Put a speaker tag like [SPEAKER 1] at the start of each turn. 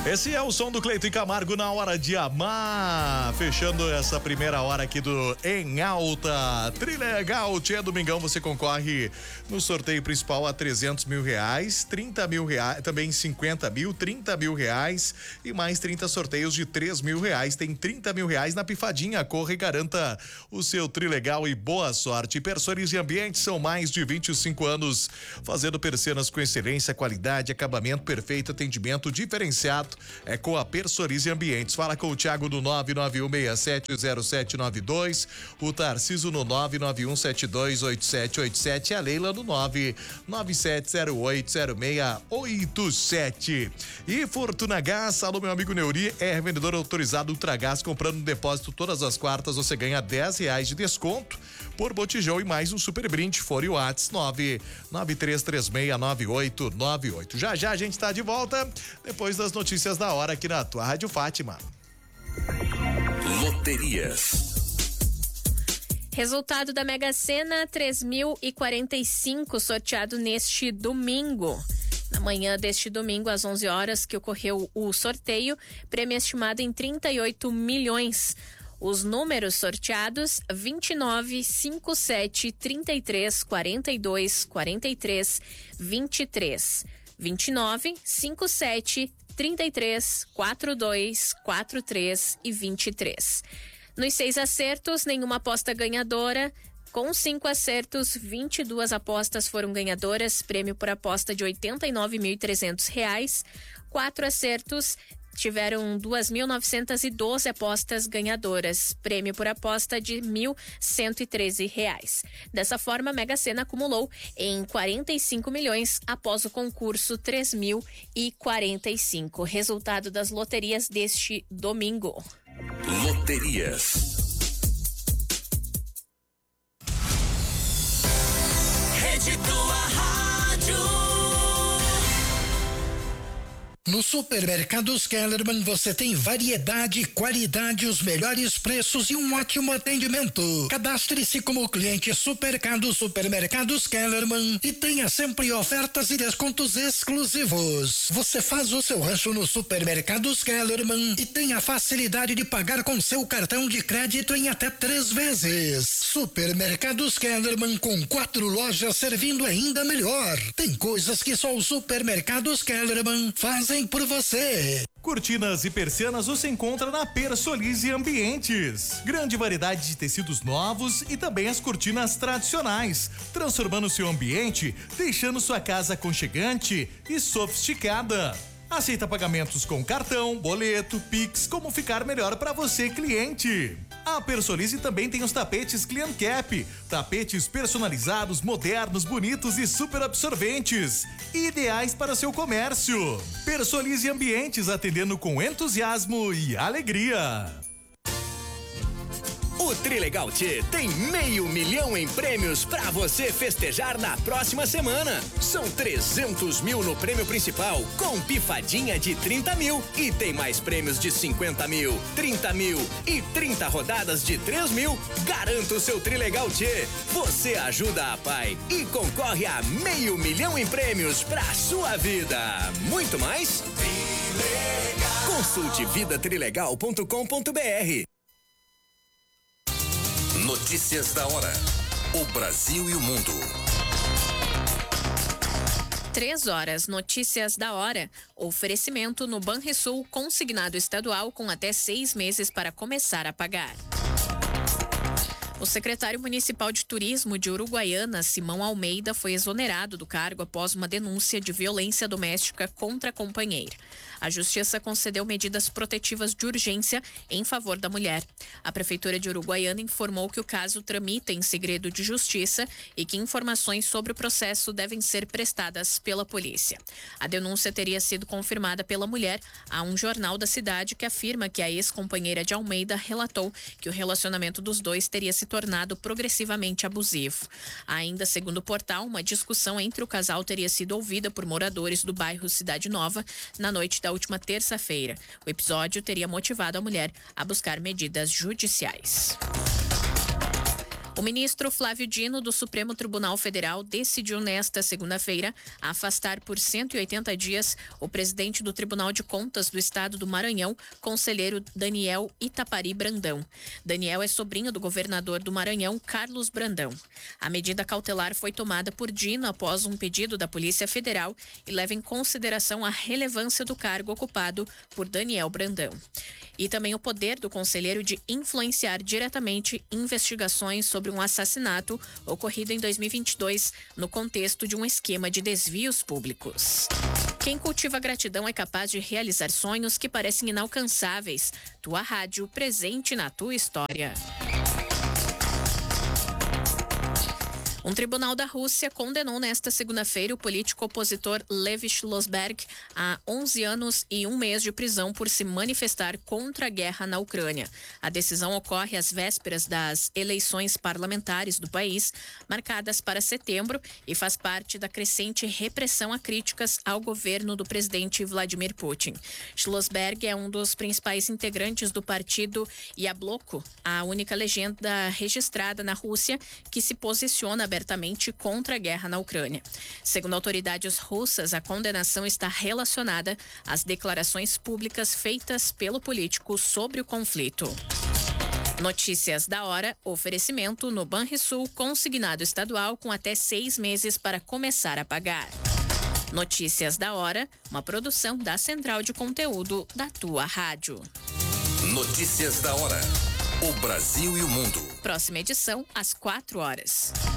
[SPEAKER 1] Esse é o som do Cleiton e Camargo na Hora de Amar. Fechando essa primeira hora aqui do Em Alta. Trilegal, tia Domingão, você concorre no sorteio principal a R$300 mil, R$30 mil, também 50 mil, R$30 mil e mais 30 sorteios de R$3 mil. Tem R$30 mil na pifadinha. Corre e garanta o seu Trilegal e boa sorte. Personize Ambientes, são mais de 25 anos fazendo persianas com excelência, qualidade, acabamento perfeito, atendimento diferenciado. É com a Personize Ambientes. Fala com o Thiago no 991670792, o Tarciso no 991728787 e a Leila no 997080687. E Fortuna Gás, alô meu amigo Neuri, é vendedor autorizado Ultragás. Comprando no depósito todas as quartas você ganha R$10 de desconto por botijão e mais um super brinde. Fora o WhatsApp 993369898. Já a gente tá de volta depois das notícias da hora aqui na tua Rádio Fátima.
[SPEAKER 2] Loterias.
[SPEAKER 3] Resultado da Mega Sena 3.045, sorteado neste domingo. Na manhã deste domingo, às 11 horas, que ocorreu o sorteio, prêmio estimado em 38 milhões. Os números sorteados: 29, 57, 33, 42, 43, 23. 29, 57, 33, 42, 43 e 23. Nos 6 acertos, nenhuma aposta ganhadora. Com 5 acertos, 22 apostas foram ganhadoras, prêmio por aposta de R$ 89.300. 4 acertos tiveram 2.912 apostas ganhadoras, prêmio por aposta de R$ 1.113. Dessa forma, a Mega Sena acumulou em 45 milhões após o concurso 3.045. Resultado das loterias deste domingo.
[SPEAKER 2] Loterias. Rede Tua Rádio.
[SPEAKER 4] No Supermercados Kellerman você tem variedade, qualidade, os melhores preços e um ótimo atendimento. Cadastre-se como cliente Supermercados Kellerman e tenha sempre ofertas e descontos exclusivos. Você faz o seu rancho no Supermercados Kellerman e tem a facilidade de pagar com seu cartão de crédito em até 3 vezes. Supermercados Kellerman, com 4 lojas servindo ainda melhor. Tem coisas que só o Supermercados Kellerman fazem por você.
[SPEAKER 1] Cortinas e persianas você encontra na Personize Ambientes. Grande variedade de tecidos novos e também as cortinas tradicionais, transformando seu ambiente, deixando sua casa aconchegante e sofisticada. Aceita pagamentos com cartão, boleto, Pix, como ficar melhor para você, cliente. A Personize também tem os tapetes Clean Cap, tapetes personalizados, modernos, bonitos e super absorventes, ideais para seu comércio. Personize Ambientes, atendendo com entusiasmo e alegria.
[SPEAKER 2] O Trilegal T tem R$500 mil em prêmios pra você festejar na próxima semana. São 300 mil no prêmio principal, com pifadinha de 30 mil. E tem mais prêmios de 50 mil, 30 mil e 30 rodadas de 3 mil. Garanta o seu Trilegal T. Você ajuda a pai e concorre a R$500 mil em prêmios pra sua vida. Muito mais? Trilegal. Consulte vidatrilegal.com.br. Notícias da hora. O Brasil e o mundo.
[SPEAKER 3] 3 horas, notícias da hora. Oferecimento no Banrisul, consignado estadual com até 6 meses para começar a pagar. O secretário municipal de turismo de Uruguaiana, Simão Almeida, foi exonerado do cargo após uma denúncia de violência doméstica contra a companheira. A justiça concedeu medidas protetivas de urgência em favor da mulher. A prefeitura de Uruguaiana informou que o caso tramita em segredo de justiça e que informações sobre o processo devem ser prestadas pela polícia. A denúncia teria sido confirmada pela mulher a um jornal da cidade que afirma que a ex-companheira de Almeida relatou que o relacionamento dos dois teria se tornado progressivamente abusivo. Ainda segundo o portal, uma discussão entre o casal teria sido ouvida por moradores do bairro Cidade Nova na noite da última terça-feira. O episódio teria motivado a mulher a buscar medidas judiciais. O ministro Flávio Dino, do Supremo Tribunal Federal, decidiu nesta segunda-feira afastar por 180 dias o presidente do Tribunal de Contas do Estado do Maranhão, conselheiro Daniel Itapari Brandão. Daniel é sobrinho do governador do Maranhão, Carlos Brandão. A medida cautelar foi tomada por Dino após um pedido da Polícia Federal e leva em consideração a relevância do cargo ocupado por Daniel Brandão. E também o poder do conselheiro de influenciar diretamente investigações sobre um assassinato ocorrido em 2022 no contexto de um esquema de desvios públicos. Quem cultiva gratidão é capaz de realizar sonhos que parecem inalcançáveis. Tua rádio presente na tua história. Um tribunal da Rússia condenou nesta segunda-feira o político opositor Lev Shlosberg a 11 anos e 1 mês de prisão por se manifestar contra a guerra na Ucrânia. A decisão ocorre às vésperas das eleições parlamentares do país, marcadas para setembro, e faz parte da crescente repressão a críticas ao governo do presidente Vladimir Putin. Shlosberg é um dos principais integrantes do partido Yabloko, a única legenda registrada na Rússia que se posiciona abertamente contra a guerra na Ucrânia. Segundo autoridades russas, a condenação está relacionada às declarações públicas feitas pelo político sobre o conflito. Notícias da hora, oferecimento no Banrisul, consignado estadual com até 6 meses para começar a pagar. Notícias da hora, uma produção da Central de Conteúdo da tua rádio.
[SPEAKER 2] Notícias da hora. O Brasil e o mundo.
[SPEAKER 3] Próxima edição, às 4 horas.